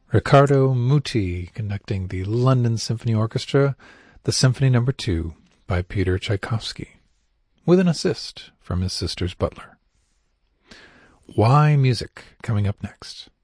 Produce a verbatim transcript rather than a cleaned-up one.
Riccardo Muti conducting the London Symphony Orchestra, the Symphony Number two by Peter Tchaikovsky, with an assist from his sister's butler. Why Music coming up next.